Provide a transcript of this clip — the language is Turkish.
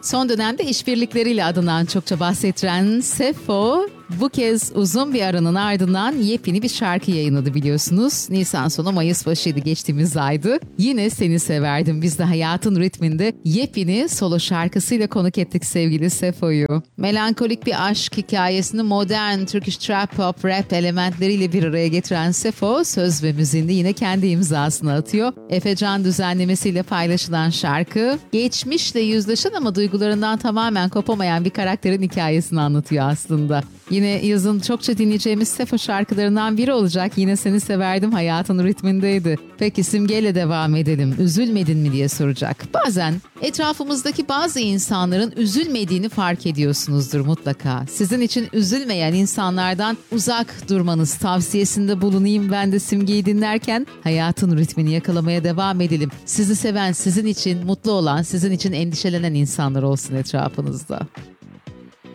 Son dönemde işbirlikleriyle adından çokça bahsettiren Sefo bu kez uzun bir aranın ardından yepyeni bir şarkı yayınladı biliyorsunuz. Nisan sonu Mayıs başıydı, geçtiğimiz aydı. Yine Seni Severdim. Biz de hayatın ritminde yepyeni solo şarkısıyla konuk ettik sevgili Sefo'yu. Melankolik bir aşk hikayesini modern Turkish trap pop rap elementleriyle bir araya getiren Sefo söz ve müziğinde yine kendi imzasını atıyor. Efecan düzenlemesiyle paylaşılan şarkı geçmişle yüzleşen ama duygularından tamamen kopamayan bir karakterin hikayesini anlatıyor aslında. Yine yazın çokça dinleyeceğimiz Sefo şarkılarından biri olacak. Yine Seni Severdim hayatın ritmindeydi. Peki Simge'yle devam edelim. Üzülmedin mi diye soracak. Bazen etrafımızdaki bazı insanların üzülmediğini fark ediyorsunuzdur mutlaka. Sizin için üzülmeyen insanlardan uzak durmanız tavsiyesinde bulunayım ben de Simge'yi dinlerken hayatın ritmini yakalamaya devam edelim. Sizi seven, sizin için mutlu olan, sizin için endişelenen insanlar olsun etrafınızda.